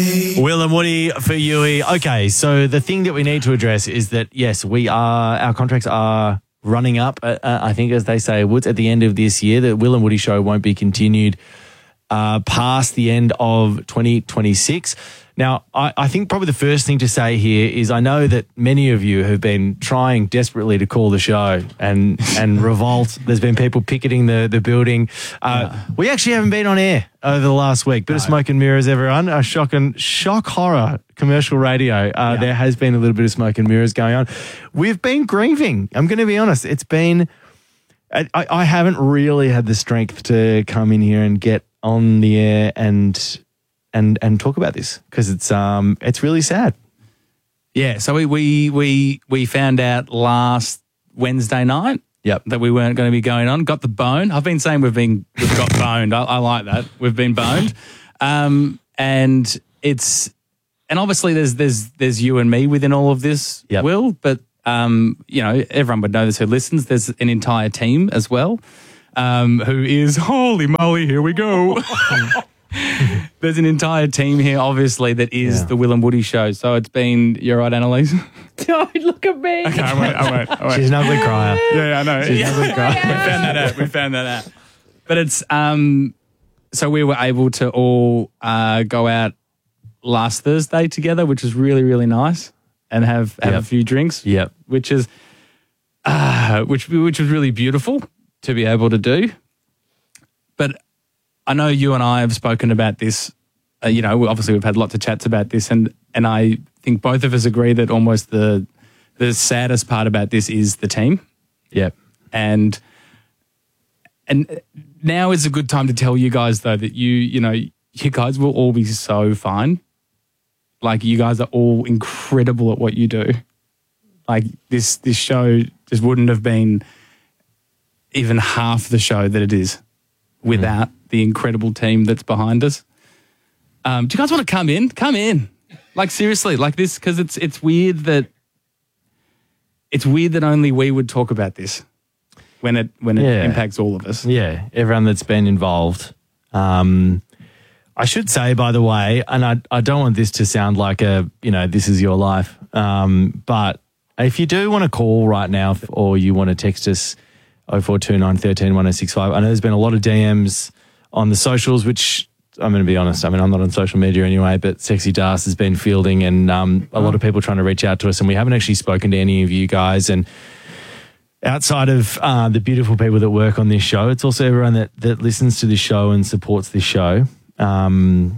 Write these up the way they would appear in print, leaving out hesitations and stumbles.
Will and Woody for Yui. Okay, so the thing that we need to address is that, yes, our contracts are running up, I think, as they say, Woods, at the end of this year. The Will and Woody show won't be continued past the end of 2026. Now, I think probably the first thing to say here is I know that many of you have been trying desperately to call the show and revolt. There's been people picketing the building. We actually haven't been on air over the last week. Bit of smoke and mirrors, everyone. A shock horror commercial radio. There has been a little bit of smoke and mirrors going on. We've been grieving. I'm going to be honest. It's been... I haven't really had the strength to come in here and get on the air and talk about this because it's really sad. Yeah, so we found out last Wednesday night that we weren't going to be going on. Got the bone. I've been saying we've got boned. I like that. We've been boned. And obviously there's you and me within all of this, Will, but everyone would know this who listens. There's an entire team as well, who is, holy moly, here we go. There's an entire team here, obviously, that is the Will and Woody show. So it's been, you're right, Annalise? Don't look at me. Okay, I won't. She's an ugly crier. Yeah, I know. She's an ugly crier. We found that out. But it's, so we were able to all go out last Thursday together, which is really, really nice, and have a few drinks. Yep. Which is, which was really beautiful to be able to do. But I know you and I have spoken about this. Obviously we've had lots of chats about this, and I think both of us agree that almost the saddest part about this is the team. Yep. And now is a good time to tell you guys though that you guys will all be so fine. Like, you guys are all incredible at what you do. Like, this show just wouldn't have been even half the show that it is without the incredible team that's behind us. Do you guys want to come in? Come in. Like, seriously, like this, because it's weird that only we would talk about this when it impacts all of us. Yeah, everyone that's been involved. I should say, by the way, and I don't want this to sound like this is your life, but if you do want to call right now or you want to text us 0429 13 1065, I know there's been a lot of DMs on the socials, which I'm going to be honest, I'm not on social media anyway, but Sexy Das has been fielding and a lot of people trying to reach out to us, and we haven't actually spoken to any of you guys. And outside of the beautiful people that work on this show, it's also everyone that listens to this show and supports this show. We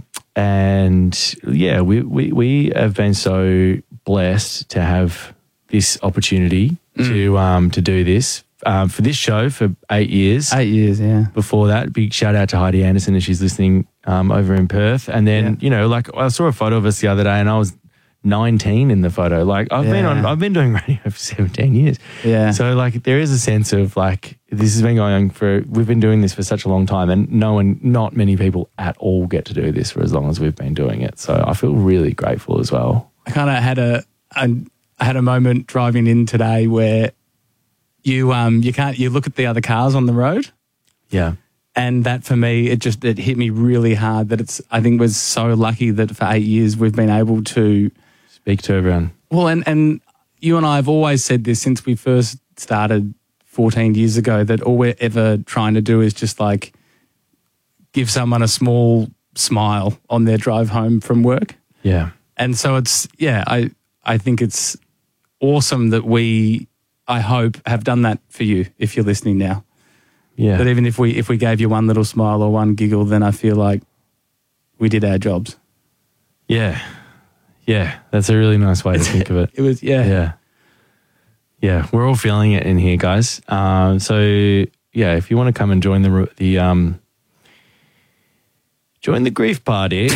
have been so blessed to have this opportunity to do this for this show for 8 years. 8 years, yeah. Before that, big shout out to Heidi Anderson, as she's listening over in Perth. And then I saw a photo of us the other day, and I was 19 in the photo. Like, I've been doing radio for 17 years. Yeah. So like there is a sense of like this has been going on we've been doing this for such a long time, and not many people at all get to do this for as long as we've been doing it. So I feel really grateful as well. I kind of had a moment driving in today where you look at the other cars on the road. Yeah. And that for me, it hit me really hard that I think we're so lucky that for 8 years we've been able to speak to everyone. Well, and you and I have always said this since we first started 14 years ago, that all we're ever trying to do is just like give someone a small smile on their drive home from work. Yeah. And so I think it's awesome that I hope, have done that for you if you're listening now. Yeah. That even if we gave you one little smile or one giggle, then I feel like we did our jobs. Yeah. Yeah. That's a really nice way to think of it. It was, Yeah. Yeah. We're all feeling it in here, guys. So if you want to come and join join the grief party,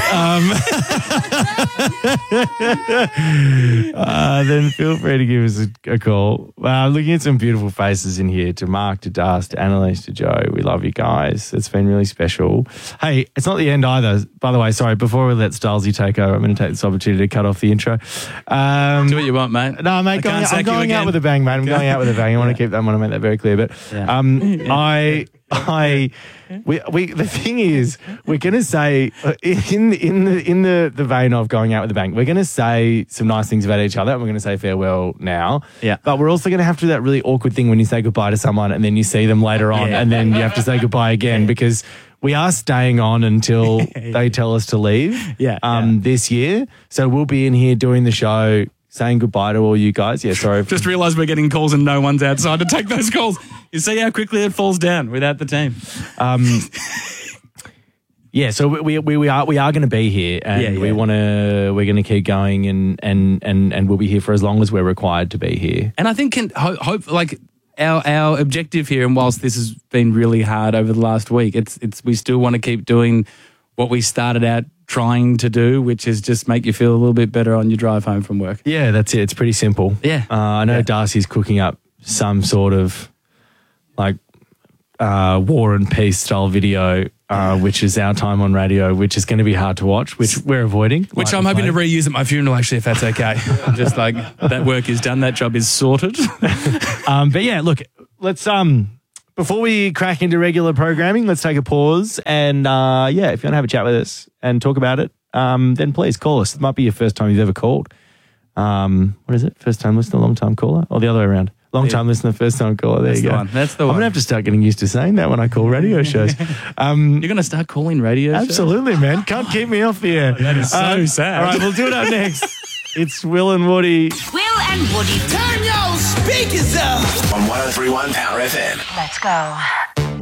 then feel free to give us a call. Looking at some beautiful faces in here, to Mark, to Dust, to Annalise, to Joe. We love you guys. It's been really special. Hey, it's not the end either. By the way, sorry, before we let Stylesy take over, I'm going to take this opportunity to cut off the intro. Do what you want, mate. No, mate, I'm going out with a bang, mate. I'm going out with a bang. I want to keep that. I want to make that very clear. But The thing is, we're going to say in the vein of going out with the bank, we're going to say some nice things about each other, and we're going to say farewell now. Yeah. But we're also going to have to do that really awkward thing when you say goodbye to someone and then you see them later on, and then you have to say goodbye again because we are staying on until they tell us to leave. This year. So we'll be in here doing the show, saying goodbye to all you guys. Yeah, sorry. Just realised we're getting calls and no one's outside to take those calls. You see how quickly it falls down without the team. So we are going to be here, and we're going to keep going, and we'll be here for as long as we're required to be here. And I think hope like our objective here, and whilst this has been really hard over the last week, it's we still want to keep doing what we started out trying to do, which is just make you feel a little bit better on your drive home from work. Yeah, that's it. It's pretty simple. Yeah. I know Darcy's cooking up some sort of like War and Peace style video, which is our time on radio, which is going to be hard to watch, which we're avoiding. Which I'm hoping to reuse at my funeral, actually, if that's okay. I'm just like, that work is done, that job is sorted. But yeah, look, let's before we crack into regular programming, let's take a pause, and if you want to have a chat with us and talk about it, then please call us. It might be your first time you've ever called. What is it? First time listener, long time caller, or the other way around? Long time listener, first time caller. There you go. That's the one. I'm going to have to start getting used to saying that when I call radio shows. You're going to start calling radio shows? Absolutely, man. Can't keep me off the air. That is so sad. All right, we'll do it up next. It's Will and Woody. Will and Woody. Turn your speakers up on 103.1 Power FM. Let's go.